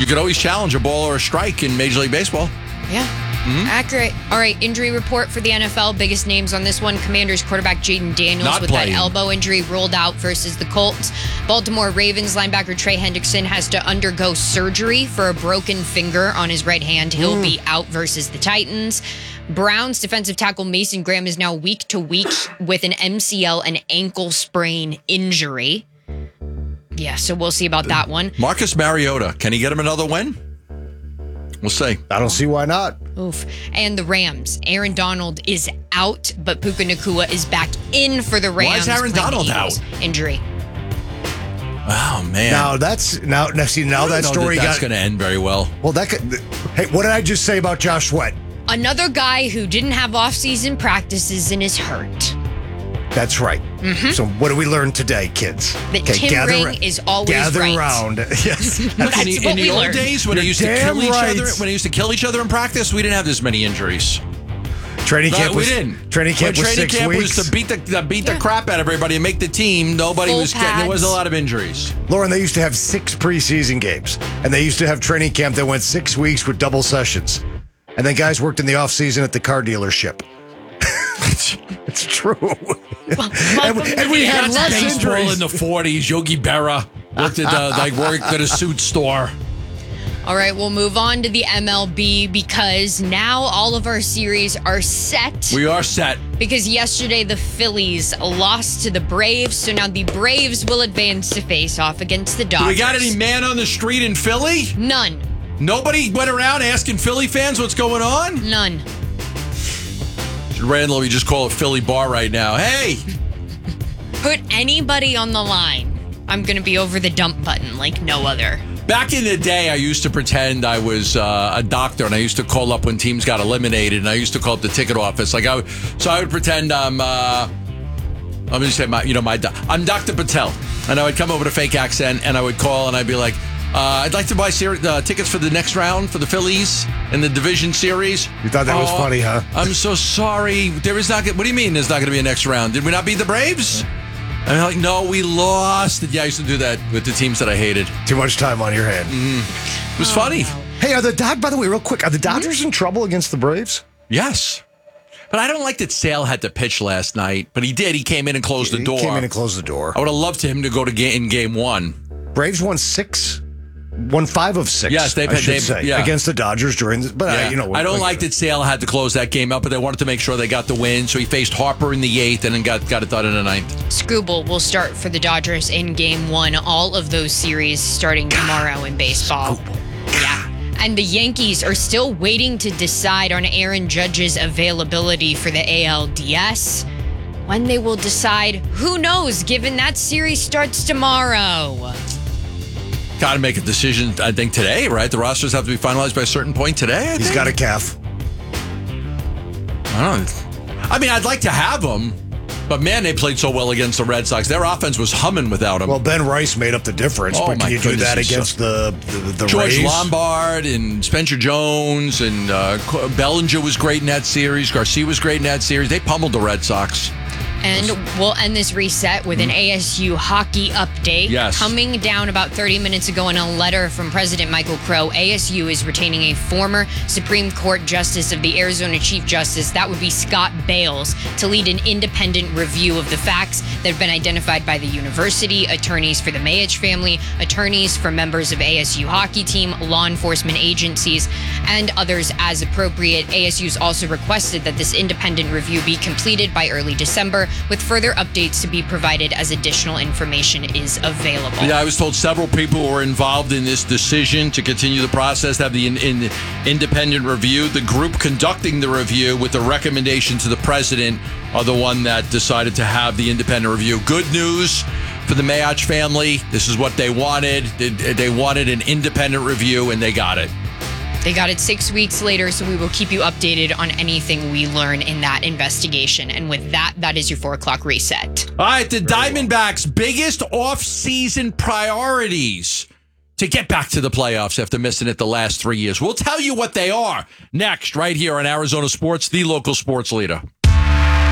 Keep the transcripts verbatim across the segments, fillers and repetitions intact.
You could always challenge a ball or a strike in Major League Baseball. Yeah. Mm-hmm. Accurate. All right, injury report for the N F L. Biggest names on this one. Commanders quarterback Jaden Daniels Not with playing. that elbow injury ruled out versus the Colts. Baltimore Ravens linebacker Trey Hendrickson has to undergo surgery for a broken finger on his right hand. He'll mm. be out versus the Titans. Browns defensive tackle Mason Graham is now week to week with an M C L and ankle sprain injury. Yeah, so we'll see about that one. Marcus Mariota, can he get him another win? We'll see. I don't see why not. Oof. And the Rams. Aaron Donald is out, but Puka Nacua is back in for the Rams. Why is Aaron Donald out? Injury. Oh, man. Now that's now. Now see now that story that that's got going to end very well. Well, that could. Hey, what did I just say about Josh Sweat? Another guy who didn't have off-season practices and is hurt. That's right. Mm-hmm. So what do we learn today, kids? That okay, timbering gather, is always gather right. around. Yes. That's in the, in the old days when they used to kill each right. other, when they used to kill each other in practice, we didn't have this many injuries. Training camp no, was we didn't. Training camp when was training six camp weeks. was to beat the, the beat the yeah. crap out of everybody and make the team. Nobody Full was getting. There was a lot of injuries. Lauren, they used to have six preseason games, and they used to have training camp that went six weeks with double sessions, and then guys worked in the off season at the car dealership. It's true. Well, and, and we had less baseball injuries in the forties. Yogi Berra worked at the, like worked at a suit store. All right, we'll move on to the M L B because now all of our series are set. We are set. Because yesterday the Phillies lost to the Braves, so now the Braves will advance to face off against the Dodgers. Do we got any man on the street in Philly? None. Nobody went around asking Philly fans what's going on? None. Randall, we just call it Philly Bar right now. Hey! Put anybody on the line. I'm going to be over the dump button like no other. Back in the day, I used to pretend I was uh, a doctor, and I used to call up when teams got eliminated, and I used to call up the ticket office. Like I, would, so I would pretend I'm. Uh, let me just say my, you know, my. I'm Doctor Patel, and I would come over with a fake accent, and I would call, and I'd be like, uh, "I'd like to buy ser- uh, tickets for the next round for the Phillies in the division series." You thought that oh, was funny, huh? I'm so sorry. There is not. What do you mean? There's not going to be a next round? Did we not beat the Braves? I'm like, no, we lost. Yeah, I used to do that with the teams that I hated. Too much time on your hand. Mm. It was oh, funny. No. Hey, are the Dod? By the way, real quick, are the Dodgers mm-hmm. in trouble against the Braves? Yes, but I don't like that Sale had to pitch last night. But he did. He came in and closed he, the door. He came in and closed the door. I would have loved him to go to ga- in game one. Braves won six. Won five of six. Yes, they've I had should they've, say, yeah. against the Dodgers during. The, but yeah. I, you know, I don't like, like that Sale had to close that game out, but they wanted to make sure they got the win. So he faced Harper in the eighth, and then got got it done in the ninth. Scooble will start for the Dodgers in Game One. All of those series starting tomorrow in baseball. Scooble. Yeah. And the Yankees are still waiting to decide on Aaron Judge's availability for the A L D S. When they will decide, who knows, given that series starts tomorrow. Got to make a decision, I think, today, right? The rosters have to be finalized by a certain point today, I He's think? got a calf. I don't know. I mean, I'd like to have him, but man, they played so well against the Red Sox. Their offense was humming without him. Well, Ben Rice made up the difference, oh, but can you do that against so... the, the, the George Rays? Lombard and Spencer Jones and uh, Bellinger was great in that series. Garcia was great in that series. They pummeled the Red Sox. And we'll end this reset with an A S U hockey update. Yes. Coming down about thirty minutes ago in a letter from President Michael Crow, A S U is retaining a former Supreme Court Justice of the Arizona Chief Justice, that would be Scott Bales, to lead an independent review of the facts that have been identified by the university, attorneys for the Mayich family, attorneys for members of A S U hockey team, law enforcement agencies, and others as appropriate. A S U's also requested that this independent review be completed by early December, with further updates to be provided as additional information is available. Yeah, I was told several people were involved in this decision to continue the process, to have the in, in, independent review. The group conducting the review with the recommendation to the president are the one that decided to have the independent review. Good news for the Mayach family. This is what they wanted. They, they wanted an independent review, and they got it. They got it six weeks later, so we will keep you updated on anything we learn in that investigation. And with that, that is your four o'clock reset. All right, the Diamondbacks' biggest off-season priorities to get back to the playoffs after missing it the last three years. We'll tell you what they are next, right here on Arizona Sports, the local sports leader.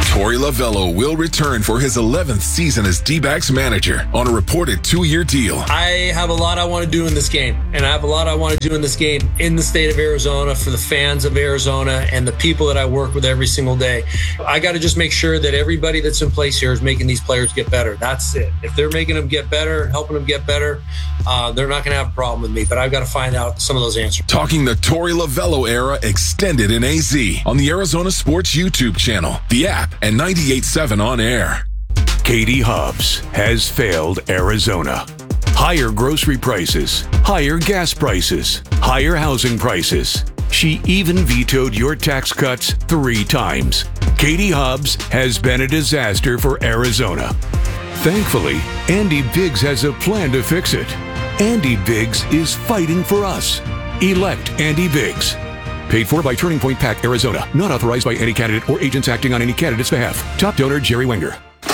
Torey Lovello will return for his eleventh season as D-backs manager on a reported two-year deal. I have a lot I want to do in this game, and I have a lot I want to do in this game in the state of Arizona for the fans of Arizona and the people that I work with every single day. I got to just make sure that everybody that's in place here is making these players get better. That's it. If they're making them get better, helping them get better, uh, they're not going to have a problem with me, but I've got to find out some of those answers. Talking the Torey Lovello era extended in A Z on the Arizona Sports YouTube channel, the app, and ninety-eight point seven on air. Katie Hobbs has failed Arizona. Higher grocery prices, higher gas prices, higher housing prices. She even vetoed your tax cuts three times. Katie Hobbs has been a disaster for Arizona. Thankfully, Andy Biggs has a plan to fix it. Andy Biggs is fighting for us. Elect Andy Biggs. Paid for by Turning Point PAC, Arizona. Not authorized by any candidate or agents acting on any candidate's behalf. Top donor, Jerry Wenger.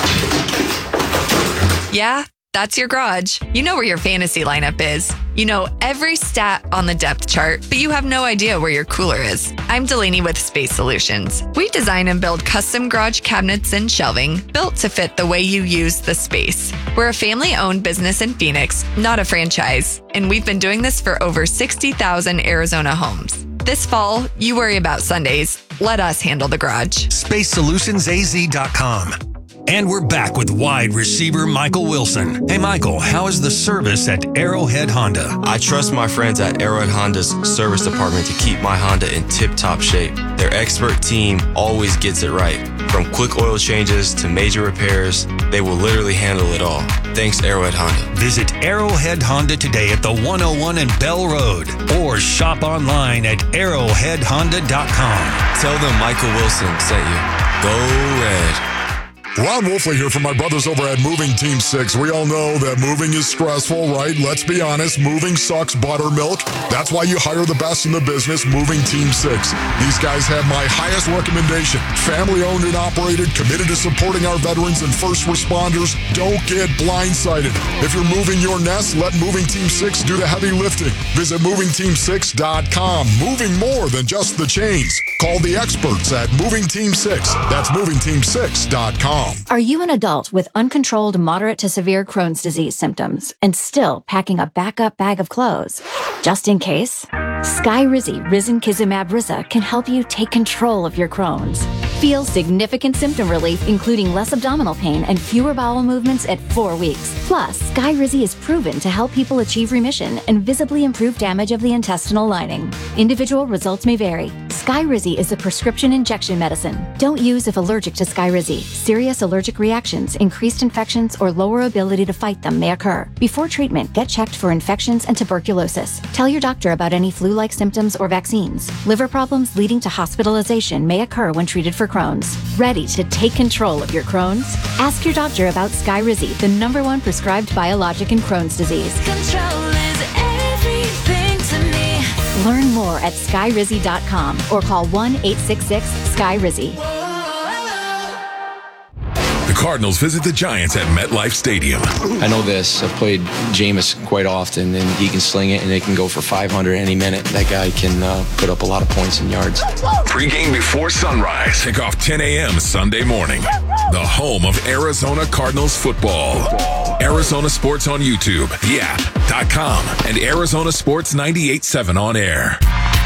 Yeah, that's your garage. You know where your fantasy lineup is. You know every stat on the depth chart, but you have no idea where your cooler is. I'm Delaney with Space Solutions. We design and build custom garage cabinets and shelving built to fit the way you use the space. We're a family-owned business in Phoenix, not a franchise, and we've been doing this for over sixty thousand Arizona homes. This fall, you worry about Sundays. Let us handle the garage. space solutions a z dot com. And we're back with wide receiver Michael Wilson. Hey, Michael, how is the service at Arrowhead Honda? I trust my friends at Arrowhead Honda's service department to keep my Honda in tip-top shape. Their expert team always gets it right. From quick oil changes to major repairs, they will literally handle it all. Thanks, Arrowhead Honda. Visit Arrowhead Honda today at the one oh one and Bell Road or shop online at arrowhead honda dot com. Tell them Michael Wilson sent you. Go Red. Ron Wolfley here from my brothers over at Moving Team six. We all know that moving is stressful, right? Let's be honest, moving sucks buttermilk. That's why you hire the best in the business, Moving Team six. These guys have my highest recommendation. Family owned and operated, committed to supporting our veterans and first responders. Don't get blindsided. If you're moving your nest, let Moving Team six do the heavy lifting. Visit moving team six dot com. Moving more than just the chains. Call the experts at Moving Team six. That's moving team six dot com. Are you an adult with uncontrolled moderate to severe Crohn's disease symptoms and still packing a backup bag of clothes? Just in case, Skyrizi Risankizumab Riza can help you take control of your Crohn's. Feel significant symptom relief, including less abdominal pain and fewer bowel movements at four weeks. Plus, Skyrizi is proven to help people achieve remission and visibly improve damage of the intestinal lining. Individual results may vary. Skyrizi is a prescription injection medicine. Don't use if allergic to Skyrizi. Serious allergic reactions, increased infections, or lower ability to fight them may occur. Before treatment, get checked for infections and tuberculosis. Tell your doctor about any flu-like symptoms or vaccines. Liver problems leading to hospitalization may occur when treated for Crohn's. Ready to take control of your Crohn's? Ask your doctor about Skyrizi, the number one prescribed biologic in Crohn's disease. Control is everything to me. Learn more at skyrizi dot com or call one eight six six sky rizi. The Cardinals visit the Giants at MetLife Stadium. I know this. I've played Jameis quite often, and he can sling it, and it can go for five hundred any minute. That guy can uh, put up a lot of points and yards. Pre-game before sunrise. Kick off ten a.m. Sunday morning. The home of Arizona Cardinals football. Arizona Sports on YouTube, the app, dot com, and Arizona Sports ninety-eight point seven on air.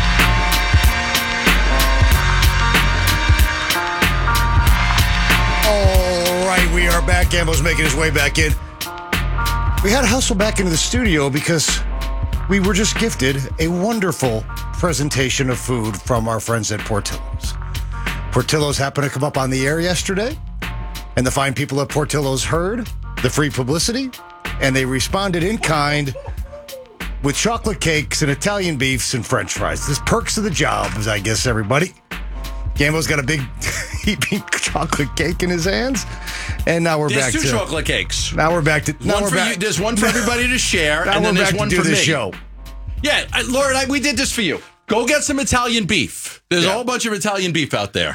We are back. Gambo's making his way back in. We had to hustle back into the studio because we were just gifted a wonderful presentation of food from our friends at Portillo's. Portillo's happened to come up on the air yesterday, and the fine people at Portillo's heard the free publicity, and they responded in kind with chocolate cakes and Italian beefs and French fries. This perks of the job, I guess, everybody. Gambo's got a big heaping chocolate cake in his hands. And now we're there's back two to... There's two chocolate cakes. Now we're back to... Now one we're for back, you, there's one for everybody to share, now and then we're there's back one to do for this me. show. Yeah, I, Lauren, I, we did this for you. Go get some Italian beef. There's yeah. a whole bunch of Italian beef out there.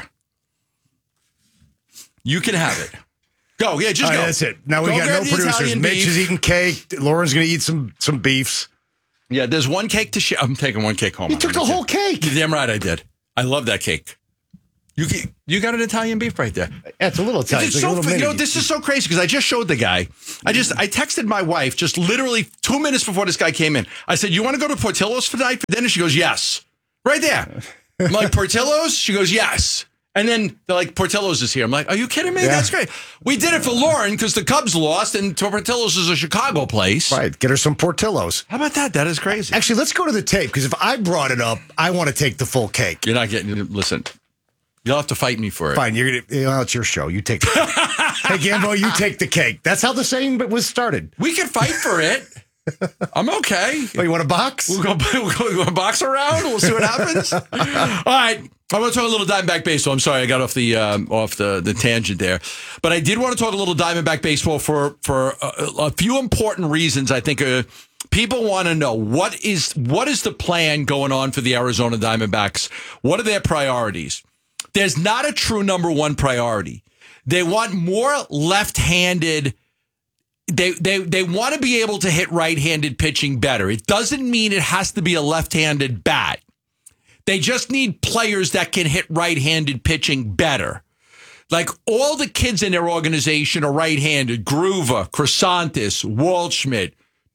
You can have it. Go, yeah, just All go. Right, that's it. Now we go got no producers. Italian Mitch beef. is eating cake. Lauren's going to eat some some beefs. Yeah, there's one cake to share. I'm taking one cake home. You took the whole cake. You're damn right I did. I love that cake. You you got an Italian beef right there. Yeah, it's a little Italian. It's It's like a so, little you know, mini. this is so crazy because I just showed the guy. I just I texted my wife just literally two minutes before this guy came in. I said, "You want to go to Portillo's for tonight for dinner?" She goes, "Yes." Right there. I'm like, "Portillo's?" She goes, "Yes." And then they're like, "Portillo's is here." I'm like, "Are you kidding me? Yeah. That's great." We did it for Lauren because the Cubs lost, and Portillo's is a Chicago place. Right, get her some Portillo's. How about that? That is crazy. Actually, let's go to the tape because if I brought it up, I want to take the full cake. You're not getting. Listen, you'll have to fight me for it. Fine, you're gonna. You know, it's your show. You take. The cake. Hey, Gambo, you take the cake. That's how the saying was started. We can fight for it. I'm okay. Oh, you want a box? We'll go, we'll go, we'll go box around. We'll see what happens. All right. I want to talk a little Diamondback baseball. I'm sorry I got off the um, off the, the tangent there, but I did want to talk a little Diamondback baseball for for a, a few important reasons. I think uh, people want to know what is what is the plan going on for the Arizona Diamondbacks. What are their priorities? There's not a true number one priority. They want more left-handed. They they they want to be able to hit right-handed pitching better. It doesn't mean it has to be a left-handed bat. They just need players that can hit right-handed pitching better. Like all the kids in their organization are right-handed. Groover, Crisantis, Waldschmidt,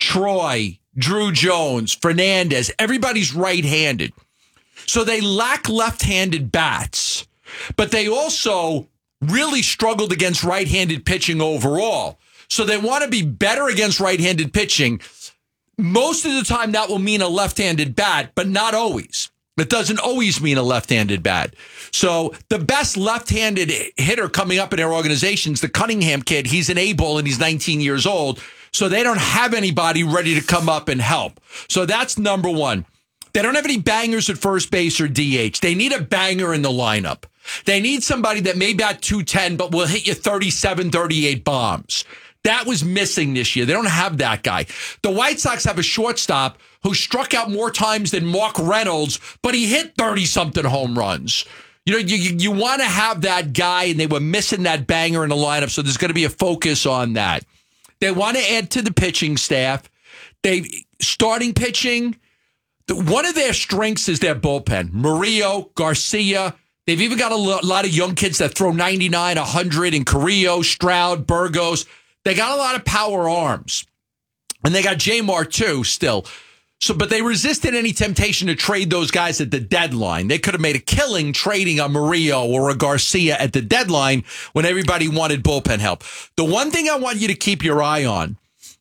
Troy, Drew Jones, Fernandez. Everybody's right-handed. So they lack left-handed bats, but they also really struggled against right-handed pitching overall. So they want to be better against right-handed pitching. Most of the time that will mean a left-handed bat, but not always. It doesn't always mean a left-handed bat. So the best left-handed hitter coming up in their organization is the Cunningham kid. He's an A-ball and he's nineteen years old. So they don't have anybody ready to come up and help. So that's number one. They don't have any bangers at first base or D H. They need a banger in the lineup. They need somebody that may bat two ten, but will hit you thirty-seven, thirty-eight bombs. That was missing this year. They don't have that guy. The White Sox have a shortstop who struck out more times than Mark Reynolds, but he hit thirty-something home runs. You know, you, you, you want to have that guy, and they were missing that banger in the lineup, so there's going to be a focus on that. They want to add to the pitching staff. They starting pitching. The, one of their strengths is their bullpen. Murillo, Garcia. They've even got a lo- lot of young kids that throw ninety-nine, one hundred, in Carrillo, Stroud, Burgos. They got a lot of power arms. And they got J-Mar too still. So, but they resisted any temptation to trade those guys at the deadline. They could have made a killing trading a Murillo or a Garcia at the deadline when everybody wanted bullpen help. The one thing I want you to keep your eye on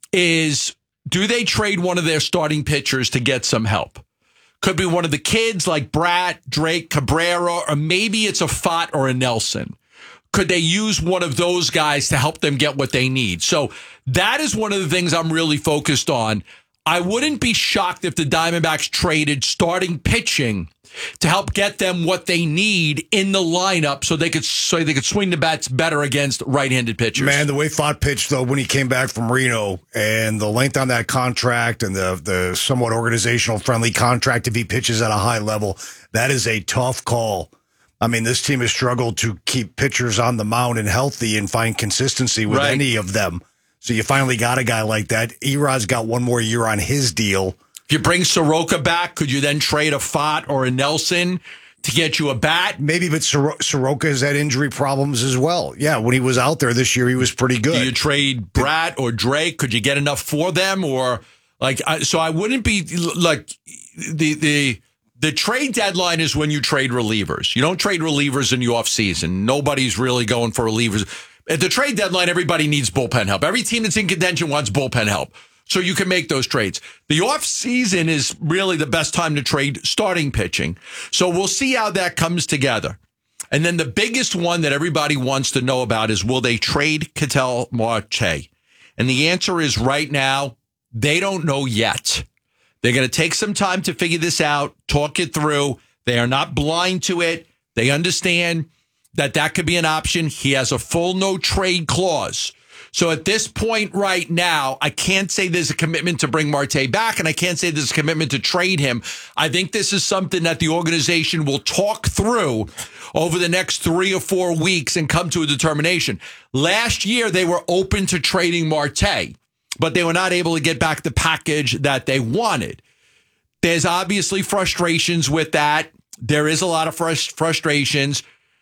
is, do they trade one of their starting pitchers to get some help? Could be one of the kids like Bratt, Drake, Cabrera, or maybe it's a Fott or a Nelson. Could they use one of those guys to help them get what they need? So that is one of the things I'm really focused on. I wouldn't be shocked if the Diamondbacks traded starting pitching to help get them what they need in the lineup so they could so they could swing the bats better against right-handed pitchers. Man, the way Fott pitched, though, when he came back from Reno, and the length on that contract and the, the somewhat organizational-friendly contract if he pitches at a high level, that is a tough call. I mean, this team has struggled to keep pitchers on the mound and healthy and find consistency with Right. any of them. So you finally got a guy like that. Erod's got one more year on his deal. If you bring Soroka back, could you then trade a Fott or a Nelson to get you a bat? Maybe, but Sor- Soroka has had injury problems as well. Yeah, when he was out there this year, he was pretty good. Do you trade Bratt or Drake? Could you get enough for them? Or like, I, so I wouldn't be like the the the trade deadline is when you trade relievers. You don't trade relievers in the offseason. Nobody's really going for relievers. At the trade deadline, everybody needs bullpen help. Every team that's in contention wants bullpen help. So you can make those trades. The offseason is really the best time to trade starting pitching. So we'll see how that comes together. And then the biggest one that everybody wants to know about is, will they trade Ketel Marte? And the answer is right now, they don't know yet. They're going to take some time to figure this out, talk it through. They are not blind to it. They understand that that could be an option. He has a full no trade clause. So at this point right now, I can't say there's a commitment to bring Marte back, and I can't say there's a commitment to trade him. I think this is something that the organization will talk through over the next three or four weeks and come to a determination. Last year, they were open to trading Marte, but they were not able to get back the package that they wanted. There's obviously frustrations with that. There is a lot of frust- frustrations.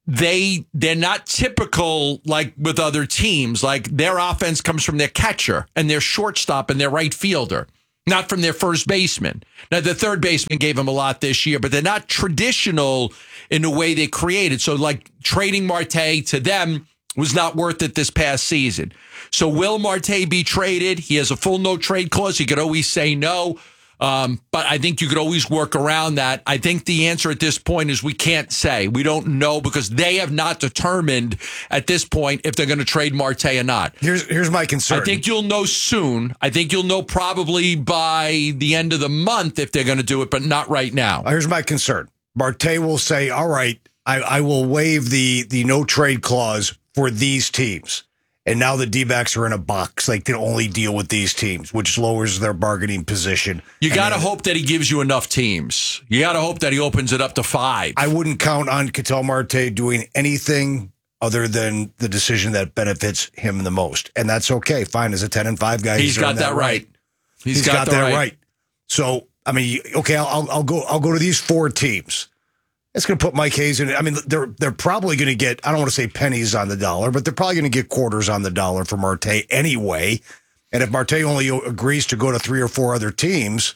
they they're not typical like with other teams. Like their offense comes from their catcher and their shortstop and their right fielder, not from their first baseman. Now the third baseman gave them a lot this year, but they're not traditional in the way they created. So like trading Marte to them was not worth it this past season. So will Marte be traded? He has a full no trade clause. He could always say no. Um, but I think you could always work around that. I think the answer at this point is we can't say. We don't know because they have not determined at this point if they're going to trade Marte or not. Here's here's my concern. I think you'll know soon. I think you'll know probably by the end of the month if they're going to do it, but not right now. Here's my concern. Marte will say, all right, I, I will waive the, the no trade clause for these teams. And now the D-backs are in a box. Like, they only deal with these teams, which lowers their bargaining position. You got to then, hope that he gives you enough teams. You got to hope that he opens it up to five. I wouldn't count on Ketel Marte doing anything other than the decision that benefits him the most. And that's okay. Fine. As a ten and five guy, he's, he's got that, that right. right. He's, he's got, got that right. right. So, I mean, okay, I'll, I'll go I'll go to these four teams. It's going to put Mike Hayes in. I mean, they're they're probably going to get, I don't want to say pennies on the dollar, but they're probably going to get quarters on the dollar for Marte anyway. And if Marte only agrees to go to three or four other teams,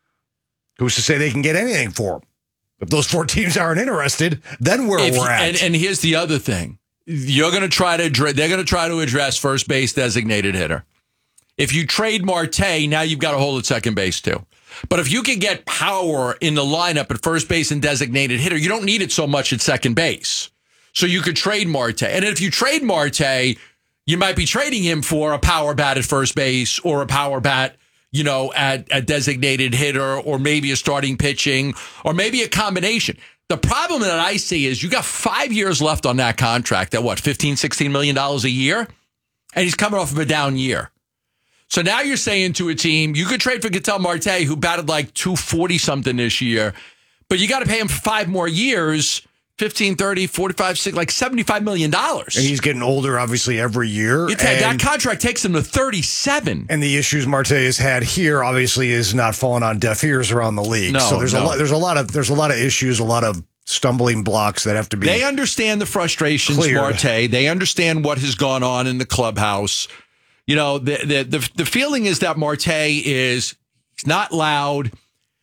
who's to say they can get anything for him? If those four teams aren't interested, then where if, we're at. And, and here's the other thing. You're going to try to address, they're going to try to address first base designated hitter. If you trade Marte, now you've got to hold at second base too. But if you can get power in the lineup at first base and designated hitter, you don't need it so much at second base. So you could trade Marte. And if you trade Marte, you might be trading him for a power bat at first base or a power bat, you know, at, at designated hitter or maybe a starting pitching or maybe a combination. The problem that I see is you got five years left on that contract at what, fifteen, sixteen million dollars a year? And he's coming off of a down year. So now you're saying to a team, you could trade for Ketel Marte, who batted like two forty something this year, but you got to pay him for five more years, fifteen, thirty, forty-five, sixty, like seventy-five million dollars. And he's getting older, obviously, every year. T- that contract takes him to thirty-seven. And the issues Marte has had here, obviously, is not falling on deaf ears around the league. No, so there's no. a lot. There's a lot of there's a lot of issues, a lot of stumbling blocks that have to be. They understand the frustrations, cleared. Marte. They understand what has gone on in the clubhouse. You know, the, the the the feeling is that Marte is he's not loud.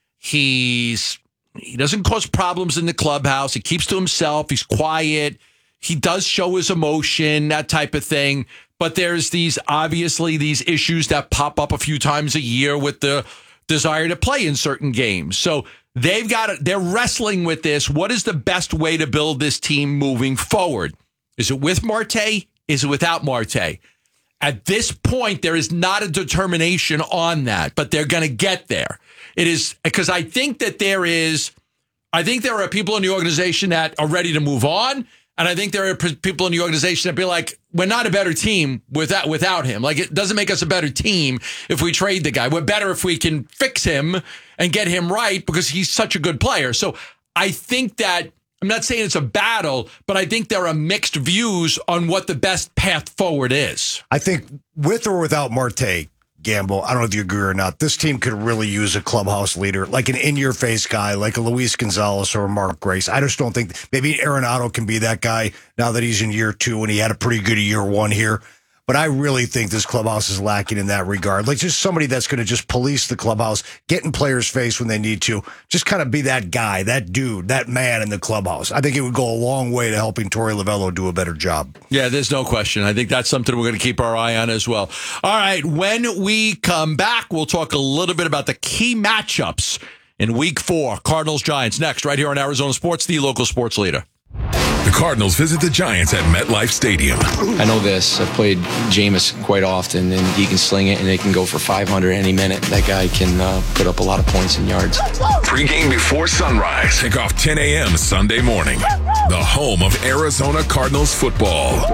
He's he doesn't cause problems in the clubhouse. He keeps to himself. He's quiet. He does show his emotion, that type of thing. But there's these obviously these issues that pop up a few times a year with the desire to play in certain games. So they've got it. They're wrestling with this. What is the best way to build this team moving forward? Is it with Marte? Is it without Marte? At this point, there is not a determination on that, but they're going to get there. It is because I think that there is, I think there are people in the organization that are ready to move on. And I think there are people in the organization that be like, we're not a better team without, without him. Like, it doesn't make us a better team if we trade the guy. We're better if we can fix him and get him right because he's such a good player. So I think that, I'm not saying it's a battle, but I think there are mixed views on what the best path forward is. I think with or without Marte, Gamble, I don't know if you agree or not, this team could really use a clubhouse leader, like an in-your-face guy, like a Luis Gonzalez or a Mark Grace. I just don't think, maybe Arenado can be that guy now that he's in year two and he had a pretty good year one here. But I really think this clubhouse is lacking in that regard. Like just somebody that's going to just police the clubhouse, get in players' face when they need to, just kind of be that guy, that dude, that man in the clubhouse. I think it would go a long way to helping Torey Lovullo do a better job. Yeah, there's no question. I think that's something we're going to keep our eye on as well. All right, when we come back, we'll talk a little bit about the key matchups in week four. Cardinals Giants next, right here on Arizona Sports, the local sports leader. The Cardinals visit the Giants at MetLife Stadium. I know this. I've played Jameis quite often, and he can sling it, and it can go for five hundred any minute. That guy can uh, put up a lot of points and yards. Pre-game before sunrise. Kick off ten a.m. Sunday morning. The home of Arizona Cardinals football.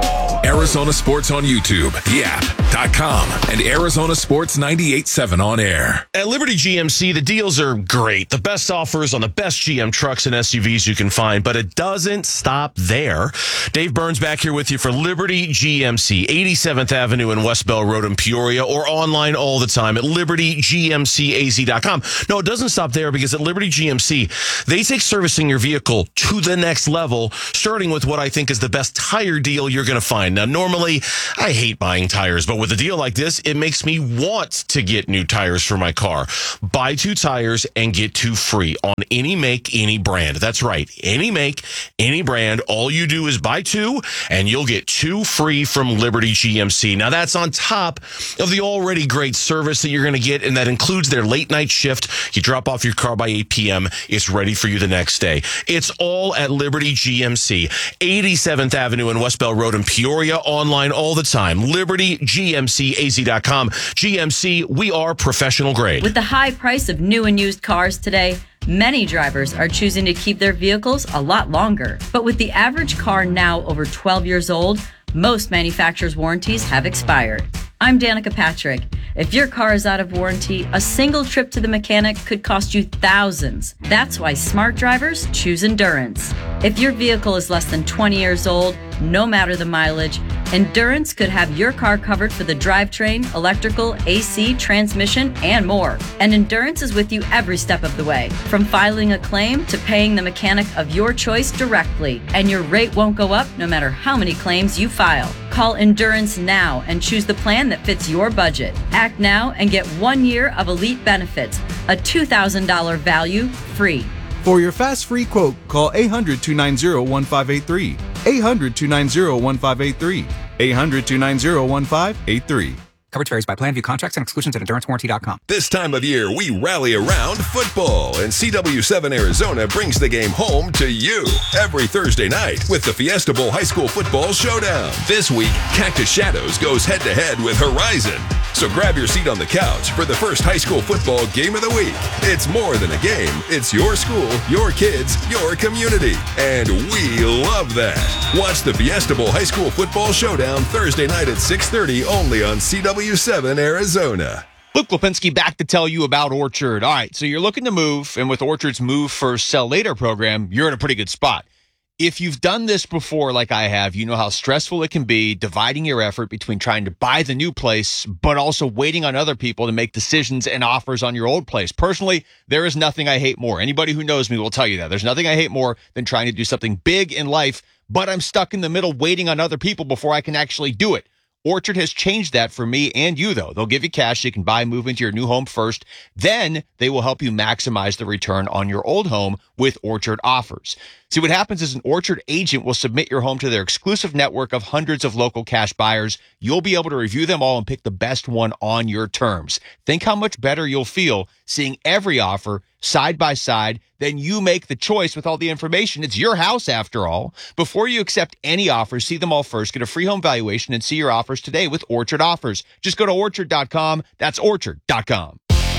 Arizona Sports on YouTube, the app dot com, and Arizona Sports ninety-eight point seven on air. At Liberty G M C, the deals are great. The best offers on the best G M trucks and S U Vs you can find, but it doesn't stop there. Dave Burns back here with you for Liberty G M C, eighty-seventh Avenue and West Bell Road in Peoria, or online all the time at Liberty G M C A Z dot com. No, it doesn't stop there, because at Liberty G M C, they take servicing your vehicle to the next level, starting with what I think is the best tire deal you're going to find. Now, normally, I hate buying tires, but with a deal like this, it makes me want to get new tires for my car. Buy two tires and get two free on any make, any brand. That's right. Any make, any brand. All you do is buy two, and you'll get two free from Liberty G M C. Now, that's on top of the already great service that you're going to get, and that includes their late night shift. You drop off your car by eight p.m., it's ready for you the next day. It's all at Liberty G M C, eighty-seventh Avenue and West Bell Road in Peoria, online all the time. Liberty G M C A Z dot com. G M C, we are professional grade. With the high price of new and used cars today, many drivers are choosing to keep their vehicles a lot longer. But with the average car now over twelve years old, most manufacturers' warranties have expired. I'm Danica Patrick. If your car is out of warranty, a single trip to the mechanic could cost you thousands. That's why smart drivers choose Endurance. If your vehicle is less than twenty years old, no matter the mileage, Endurance could have your car covered for the drivetrain, electrical, A C, transmission, and more. And Endurance is with you every step of the way, from filing a claim to paying the mechanic of your choice directly. And your rate won't go up no matter how many claims you file. Call Endurance now and choose the plan that fits your budget. Act now and get one year of elite benefits, a two thousand dollars value free. For your fast free quote, call eight hundred, two nine zero, one five eight three. eight hundred, two nine zero, one five eight three. eight hundred, two nine zero, one five eight three. Coverage varies by plan. View contracts and exclusions at endurance warranty dot com. This time of year, we rally around football, and C W seven Arizona brings the game home to you every Thursday night with the Fiesta Bowl High School Football Showdown. This week, Cactus Shadows goes head-to-head with Horizon. So grab your seat on the couch for the first high school football game of the week. It's more than a game. It's your school, your kids, your community. And we love that. Watch the Fiesta Bowl High School Football Showdown Thursday night at six thirty only on C W seven Arizona. Luke Lipinski back to tell you about Orchard. All right, so you're looking to move, and with Orchard's Move First, Sell Later program, you're in a pretty good spot. If you've done this before, like I have, you know how stressful it can be dividing your effort between trying to buy the new place, but also waiting on other people to make decisions and offers on your old place. Personally, there is nothing I hate more. Anybody who knows me will tell you that. There's nothing I hate more than trying to do something big in life, but I'm stuck in the middle waiting on other people before I can actually do it. Orchard has changed that for me and you, though. They'll give you cash so you can buy, move into your new home first. Then they will help you maximize the return on your old home with Orchard offers. See, what happens is an Orchard agent will submit your home to their exclusive network of hundreds of local cash buyers. You'll be able to review them all and pick the best one on your terms. Think how much better you'll feel seeing every offer side by side. Then you make the choice with all the information. It's your house, after all. Before you accept any offers, see them all first. Get a free home valuation and see your offers today with Orchard Offers. Just go to orchard dot com. That's orchard dot com.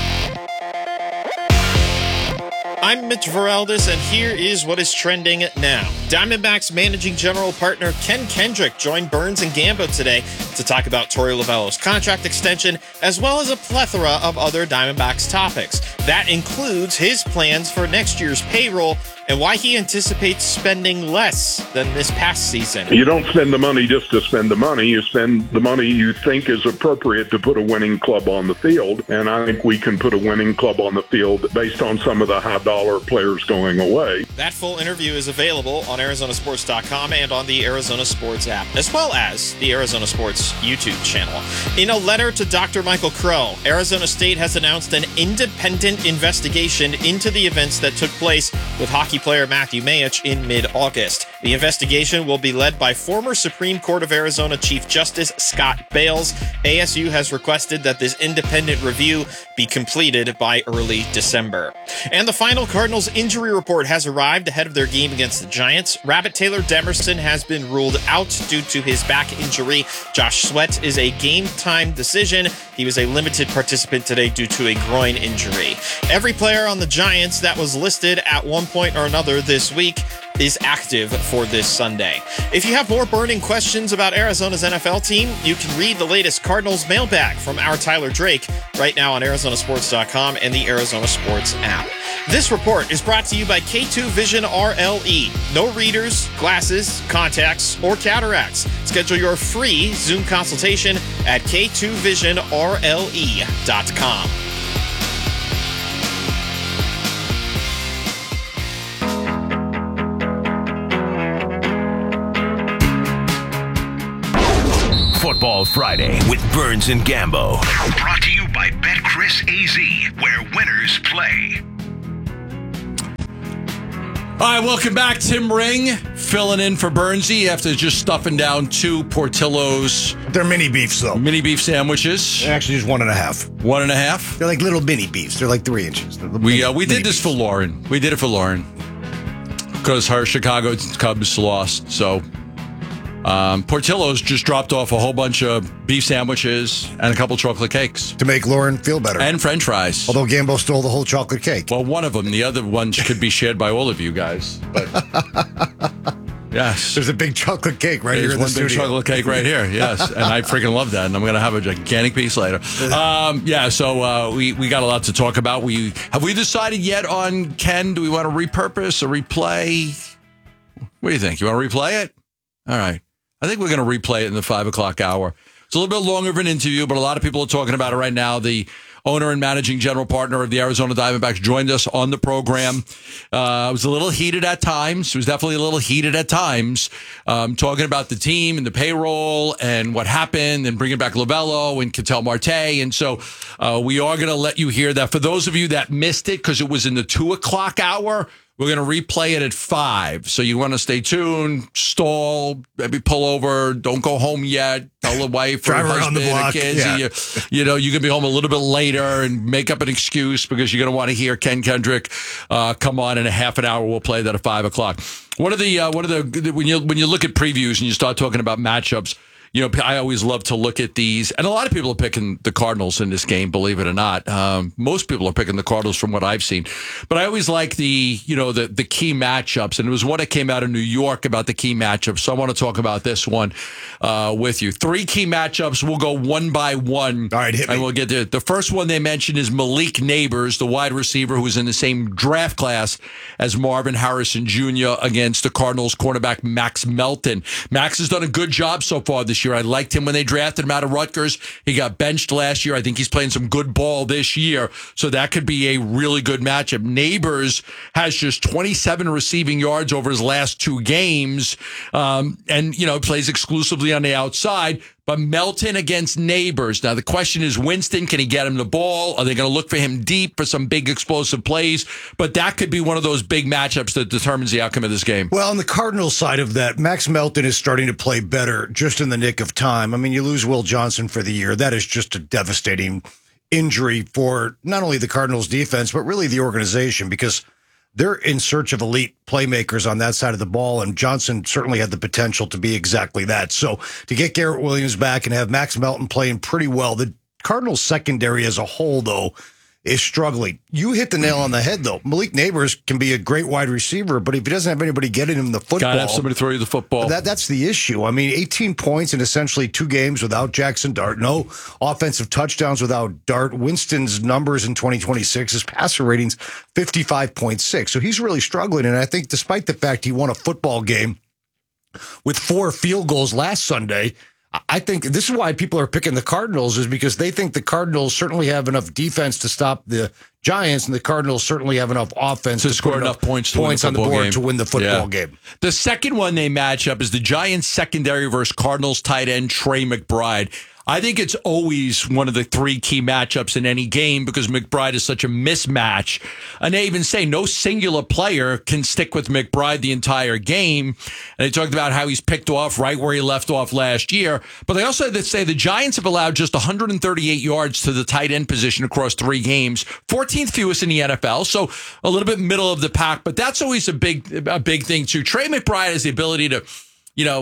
I'm Mitch Varaldis, and here is what is trending now. Diamondbacks managing general partner Ken Kendrick joined Burns and Gambo today to talk about Torey Lovullo's contract extension, as well as a plethora of other Diamondbacks topics. That includes his plans for next year's payroll and why he anticipates spending less than this past season. You don't spend the money just to spend the money. You spend the money you think is appropriate to put a winning club on the field, and I think we can put a winning club on the field based on some of the high-dollar players going away. That full interview is available on Arizona Sports dot com and on the Arizona Sports app, as well as the Arizona Sports YouTube channel. In a letter to Doctor Michael Crow, Arizona State has announced an independent investigation into the events that took place with hockey player Matthew Mayich in mid-August. The investigation will be led by former Supreme Court of Arizona Chief Justice Scott Bales. A S U has requested that this independent review be completed by early December. And the final Cardinals injury report has arrived ahead of their game against the Giants. Rabbit Taylor Demerson has been ruled out due to his back injury. Josh Sweat is a game-time decision. He was a limited participant today due to a groin injury. Every player on the Giants that was listed at one point or another this week is active for this Sunday. If you have more burning questions about Arizona's N F L team, you can read the latest Cardinals mailbag from our Tyler Drake right now on Arizona Sports dot com and the Arizona Sports app. This report is brought to you by K two Vision R L E. No readers, glasses, contacts, or cataracts. Schedule your free Zoom consultation at K two vision R L E dot com. Football Friday with Burns and Gambo. Brought to you by BetCris A Z, where winners play. All right, welcome back. Tim Ring filling in for Burnsy after just stuffing down two Portillo's. They're mini beefs, though. Mini beef sandwiches. They're actually just one and a half. One and a half? They're like little mini beefs. They're like three inches. We uh, we did this for Lauren. We did it for Lauren because her Chicago Cubs lost. So um, Portillo's just dropped off a whole bunch of beef sandwiches and a couple chocolate cakes. To make Lauren feel better. And French fries. Although Gambo stole the whole chocolate cake. Well, one of them. The other one could be shared by all of you guys. But yes. There's a big chocolate cake right There's here in the one studio. big chocolate cake right here, yes. And I freaking love that. And I'm going to have a gigantic piece later. Um, yeah, so uh, we, we got a lot to talk about. We Have we decided yet on Ken? Do we want to repurpose or replay? What do you think? You want to replay it? All right. I think we're going to replay it in the five o'clock hour. It's a little bit longer of an interview, but a lot of people are talking about it right now. The owner and managing general partner of the Arizona Diamondbacks joined us on the program. Uh, it was a little heated at times. It was definitely a little heated at times, um, talking about the team and the payroll and what happened and bringing back Lovello and Ketel Marte. And so uh, we are going to let you hear that. For those of you that missed it, because it was in the two o'clock hour, we're going to replay it at five. So you want to stay tuned, stall, maybe pull over, don't go home yet, tell the wife or Drive around husband the or block. kids. Yeah. You, you know, you can be home a little bit later and make up an excuse because you're going to want to hear Ken Kendrick uh, come on in a half an hour. We'll play that at five o'clock. One of the, uh, one of the, when you, when you look at previews and you start talking about matchups, you know, I always love to look at these, and a lot of people are picking the Cardinals in this game, believe it or not. Um, most people are picking the Cardinals from what I've seen. But I always like the, you know, the the key matchups, and it was one that came out of New York about the key matchups. So I want to talk about this one uh, with you. Three key matchups. We'll go one by one. All right, hit me. And we'll get to it. The first one they mentioned is Malik Neighbors, the wide receiver who was in the same draft class as Marvin Harrison Junior against the Cardinals cornerback Max Melton. Max has done a good job so far this year. I liked him when they drafted him out of Rutgers. He got benched last year. I think he's playing some good ball this year. So that could be a really good matchup. Neighbors has just twenty-seven receiving yards over his last two games. Um, and, you know, plays exclusively on the outside. But Melton against Neighbors. Now, the question is, Winston, can he get him the ball? Are they going to look for him deep for some big explosive plays? But that could be one of those big matchups that determines the outcome of this game. Well, on the Cardinals side of that, Max Melton is starting to play better just in the nick of time. I mean, you lose Will Johnson for the year. That is just a devastating injury for not only the Cardinals defense, but really the organization, because they're in search of elite playmakers on that side of the ball, and Johnson certainly had the potential to be exactly that. So to get Garrett Williams back and have Max Melton playing pretty well, the Cardinals secondary as a whole, though, is struggling. You hit the nail on the head, though. Malik Neighbors can be a great wide receiver, but if he doesn't have anybody getting him the football, Gotta have somebody throw you the football. That, that's the issue. I mean, eighteen points in essentially two games without Jackson Dart. No offensive touchdowns without Dart. Winston's numbers in twenty twenty-six, his passer rating's fifty-five point six. So he's really struggling. And I think despite the fact he won a football game with four field goals last Sunday, I think this is why people are picking the Cardinals, is because they think the Cardinals certainly have enough defense to stop the Giants, and the Cardinals certainly have enough offense to, to score enough points, to points win on the the board game. to win the football Yeah. game. The second one they match up is the Giants secondary versus Cardinals tight end Trey McBride. I think it's always one of the three key matchups in any game because McBride is such a mismatch. And they even say no singular player can stick with McBride the entire game. And they talked about how he's picked off right where he left off last year. But they also say the Giants have allowed just one hundred thirty-eight yards to the tight end position across three games, fourteenth fewest in the N F L. So a little bit middle of the pack, but that's always a big, a big thing too. Trey McBride has the ability to, you know,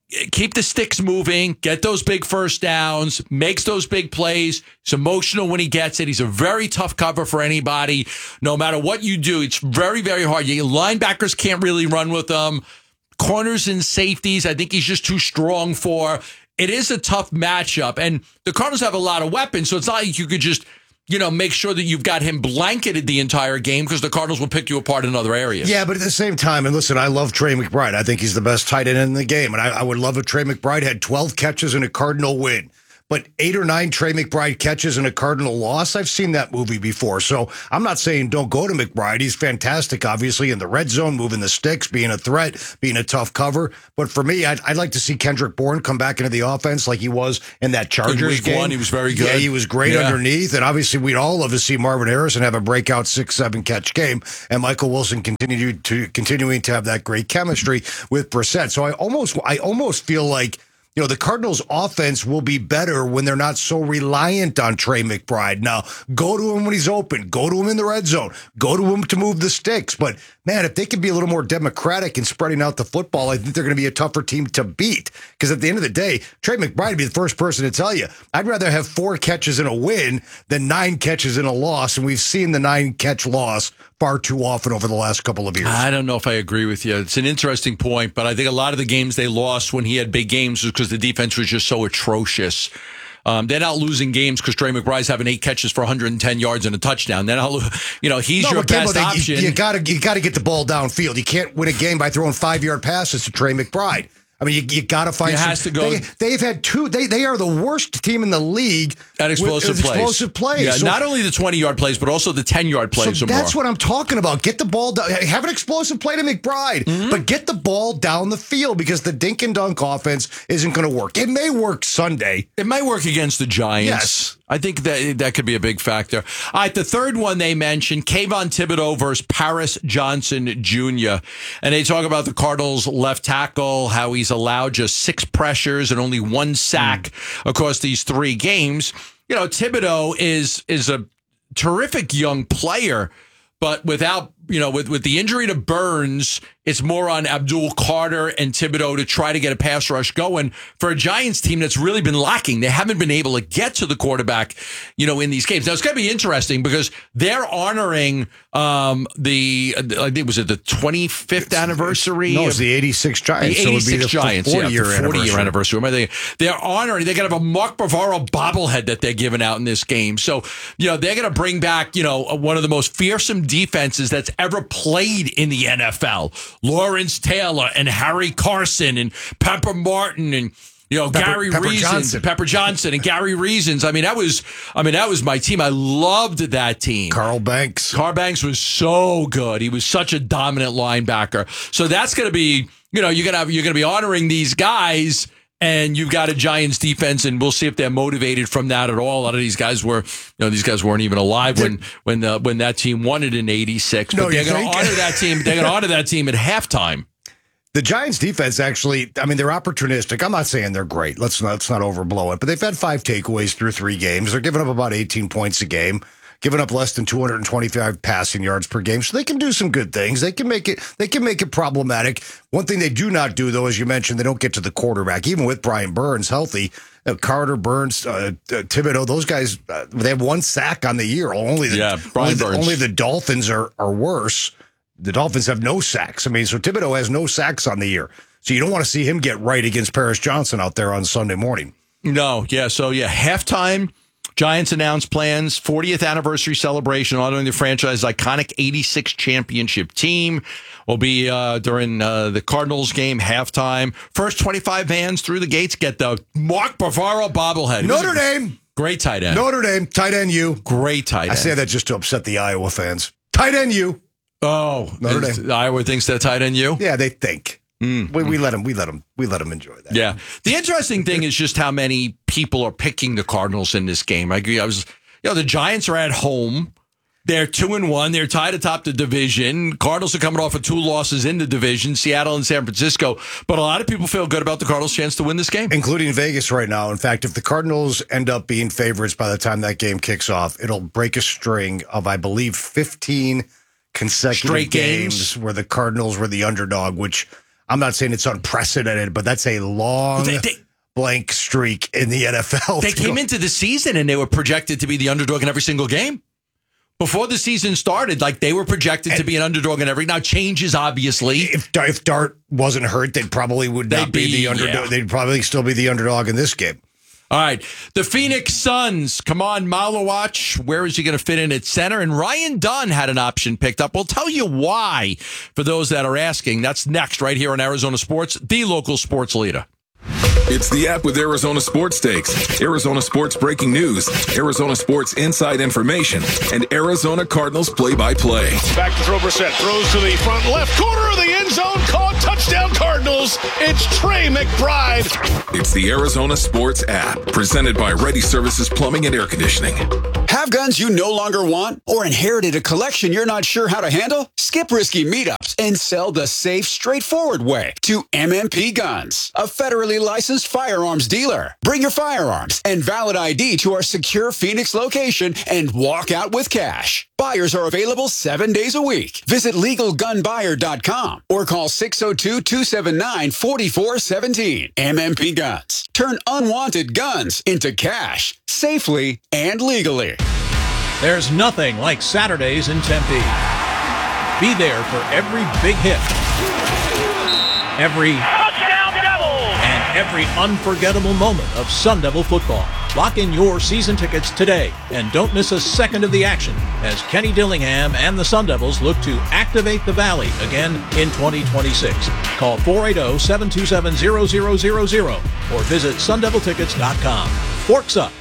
keep the sticks moving, get those big first downs, makes those big plays. He's emotional when he gets it. He's a very tough cover for anybody. No matter what you do, it's very, very hard. You, linebackers can't really run with him. Corners and safeties, I think he's just too strong for. It is a tough matchup. And the Cardinals have a lot of weapons, so it's not like you could just, you know, make sure that you've got him blanketed the entire game because the Cardinals will pick you apart in other areas. Yeah, but at the same time, and listen, I love Trey McBride. I think he's the best tight end in the game. And I, I would love if Trey McBride had twelve catches and a Cardinal win. But eight or nine Trey McBride catches and a Cardinal loss, I've seen that movie before. So I'm not saying don't go to McBride. He's fantastic, obviously, in the red zone, moving the sticks, being a threat, being a tough cover. But for me, I'd, I'd like to see Kendrick Bourne come back into the offense like he was in that Chargers in week game. One, he was very good. Yeah, he was great Yeah. underneath. And obviously, we'd all love to see Marvin Harrison have a breakout six, seven catch game, and Michael Wilson continue to continuing to have that great chemistry with Brissett. So I almost, I almost feel like, you know, the Cardinals' offense will be better when they're not so reliant on Trey McBride. Now, go to him when he's open. Go to him in the red zone. Go to him to move the sticks. But, man, if they can be a little more democratic in spreading out the football, I think they're going to be a tougher team to beat. Because at the end of the day, Trey McBride would be the first person to tell you, I'd rather have four catches in a win than nine catches in a loss. And we've seen the nine-catch loss far too often over the last couple of years. I don't know if I agree with you. It's an interesting point, but I think a lot of the games they lost when he had big games was because the defense was just so atrocious. Um, they're not losing games because Trey McBride's having eight catches for one hundred ten yards and a touchdown. They're not, you know, he's No, your but Gambo, best they- option. You, you gotta, you gotta get the ball downfield. You can't win a game by throwing five-yard passes to Trey McBride. I mean, you, you got to find. It some, has to go- They, they've had two. They they are the worst team in the league At explosive with, plays. Explosive plays. Yeah, So- not only the twenty-yard plays, but also the ten-yard plays. So or that's more. what I'm talking about. Get the ball down. Have an explosive play to McBride, Mm-hmm. but get the ball down the field because the dink and dunk offense isn't going to work. It may work Sunday. It might work against the Giants. Yes. I think that that could be a big factor. All right, the third one they mentioned, Kayvon Thibodeau versus Paris Johnson Junior And they talk about the Cardinals' left tackle, how he's allowed just six pressures and only one sack mm. across these three games. You know, Thibodeau is is a terrific young player, but without, you know, with, with the injury to Burns, it's more on Abdul Carter and Thibodeau to try to get a pass rush going for a Giants team that's really been lacking. They haven't been able to get to the quarterback, you know, in these games. Now, it's going to be interesting because they're honoring um, the, I think, was it the twenty-fifth anniversary? No, of- it's the eighty-six Giants. The so it would be eighty-six the Giants, forty yeah, year the forty year anniversary. anniversary. Remember, they, they're honoring, they're going to have a Mark Bavaro bobblehead that they're giving out in this game. So, you know, they're going to bring back, you know, one of the most fearsome defenses that's ever played in the N F L. Lawrence Taylor and Harry Carson and Pepper Martin and, you know, Pepper- Gary Pepper Reasons, Johnson. Pepper Johnson and Gary Reasons. I mean, that was, I mean, that was my team. I loved that team. Carl Banks. Carl Banks was so good. He was such a dominant linebacker. So that's going to be, you know, you're going to have, you're going to be honoring these guys, and you've got a Giants defense, and we'll see if they're motivated from that at all. A lot of these guys were, you know, these guys weren't even alive when when the, when that team won it in eighty-six. But No, they're you going to think? honor that team. They're going to honor that team at halftime. The Giants defense actually, I mean, they're opportunistic. I'm not saying they're great. Let's not, let's not overblow it. But they've had five takeaways through three games. They're giving up about eighteen points a game, giving up less than two hundred twenty-five passing yards per game. So they can do some good things. They can make it, they can make it problematic. One thing they do not do, though, as you mentioned, they don't get to the quarterback. Even with Brian Burns healthy, uh, Carter, Burns, uh, uh, Thibodeau, those guys, uh, they have one sack on the year. Only the, Yeah, Brian only the, Burns. only the Dolphins are, are worse. The Dolphins have no sacks. I mean, so Thibodeau has no sacks on the year. So you don't want to see him get right against Paris Johnson out there on Sunday morning. No, yeah. So, yeah, halftime, Giants announced plans, fortieth anniversary celebration honoring the franchise's iconic eighty-six championship team will be uh, during uh, the Cardinals game, halftime. First twenty-five vans through the gates get the Mark Bavaro bobblehead. He was Notre a Dame. Great tight end. Notre Dame, tight end U. Great tight end. I say that just to upset the Iowa fans. Tight end U. Oh, Notre is- Dame. Iowa thinks they're tight end you? Yeah, they think. Mm. We, we let them. We let them. We let them enjoy that. Yeah. The interesting thing is just how many people are picking the Cardinals in this game. I agree. I was, you know, the Giants are at home. They're two and one. They're tied atop the division. Cardinals are coming off of two losses in the division, Seattle and San Francisco. But a lot of people feel good about the Cardinals' chance to win this game, including Vegas right now. In fact, if the Cardinals end up being favorites by the time that game kicks off, it'll break a string of, I believe, fifteen consecutive Straight games. games. where the Cardinals were the underdog, which I'm not saying it's unprecedented, but that's a long They- they- blank streak in the N F L. They came into the season and they were projected to be the underdog in every single game. Before the season started, like they were projected And to be an underdog in every. Now changes, obviously. If if Dart wasn't hurt, they probably would not They'd be, be- the underdog. yeah. They'd probably still be the underdog in this game. All right. The Phoenix Suns. Come on, Malawach. Where is he going to fit in at center? And Ryan Dunn had an option picked up. We'll tell you why for those that are asking. That's next right here on Arizona Sports, the local sports leader. It's the app with Arizona Sports Takes, Arizona Sports breaking news, Arizona Sports inside information, and Arizona Cardinals play-by-play. Back to throw Brissett. Throws to the front left corner of the end zone. Caught. Touchdown Cardinals. It's Trey McBride. It's the Arizona Sports app, presented by Ready Services Plumbing and Air Conditioning. Have guns you no longer want or inherited a collection you're not sure how to handle? Skip risky meetups and sell the safe, straightforward way to M M P Guns, a federally licensed firearms dealer. Bring your firearms and valid I D to our secure Phoenix location and walk out with cash. Buyers are available seven days a week. Visit legal gun buyer dot com or call six oh two, two seven nine, four four one seven. M M P Guns. Turn unwanted guns into cash safely and legally. There's nothing like Saturdays in Tempe. Be there for every big hit, every Touchdown Devils. and every unforgettable moment of Sun Devil football. Lock in your season tickets today and don't miss a second of the action as Kenny Dillingham and the Sun Devils look to activate the Valley again in twenty twenty-six. Call four eight zero, seven two seven, zero zero zero zero or visit sun devil tickets dot com. Forks up.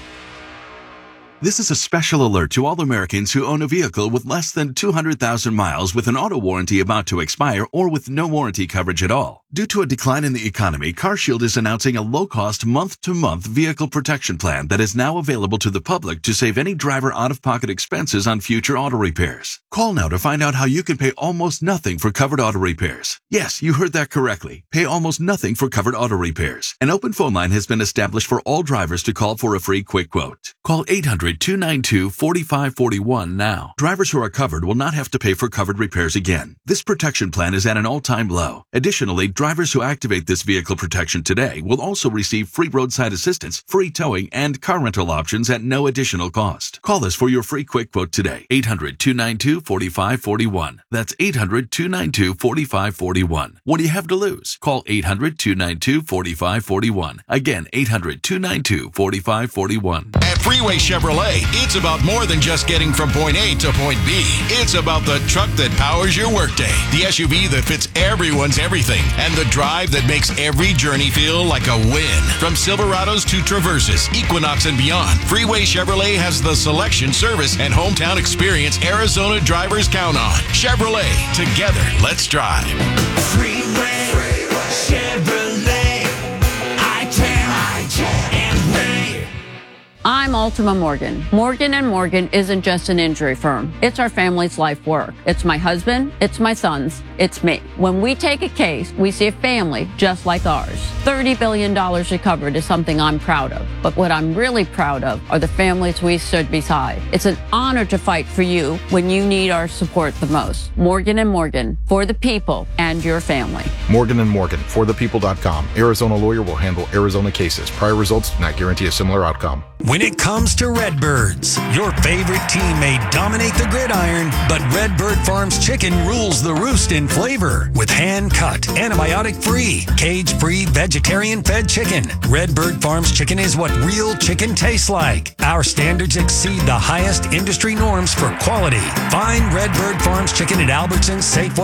This is a special alert to all Americans who own a vehicle with less than two hundred thousand miles with an auto warranty about to expire or with no warranty coverage at all. Due to a decline in the economy, CarShield is announcing a low-cost month-to-month vehicle protection plan that is now available to the public to save any driver out-of-pocket expenses on future auto repairs. Call now to find out how you can pay almost nothing for covered auto repairs. Yes, you heard that correctly. Pay almost nothing for covered auto repairs. An open phone line has been established for all drivers to call for a free quick quote. Call eight hundred, two nine two, four five four one now. Drivers who are covered will not have to pay for covered repairs again. This protection plan is at an all-time low. Additionally, drivers who activate this vehicle protection today will also receive free roadside assistance, free towing, and car rental options at no additional cost. Call us for your free quick quote today. eight hundred, two nine two, four five four one. That's eight hundred, two nine two, four five four one. What do you have to lose? Call eight hundred, two nine two, four five four one. Again, eight hundred, two nine two, four five four one. At Freeway Chevrolet, it's about more than just getting from point A to point B. It's about the truck that powers your workday, the S U V that fits everyone's everything, and the drive that makes every journey feel like a win. From Silverados to Traverses, Equinox, and beyond, Freeway Chevrolet has the selection, service, and hometown experience Arizona drivers count on. Chevrolet, together, let's drive. Freeway, Freeway. Chevrolet, I ten, I ten, and Ray. I'm Ultima Morgan. Morgan and Morgan isn't just an injury firm. It's our family's life work. It's my husband, it's my sons, it's me. When we take a case, we see a family just like ours. thirty billion dollars recovered is something I'm proud of. But what I'm really proud of are the families we stood beside. It's an honor to fight for you when you need our support the most. Morgan and Morgan, for the people and your family. Morgan and Morgan, for the people dot com. Arizona lawyer will handle Arizona cases. Prior results do not guarantee a similar outcome. When it comes to Redbirds, your favorite team may dominate the gridiron, but Redbird Farms chicken rules the roost in flavor. With hand-cut, antibiotic-free, cage-free, vegetarian-fed chicken, Redbird Farms chicken is what real chicken tastes like. Our standards exceed the highest industry norms for quality. Find Redbird Farms chicken at Albertsons, Safeway,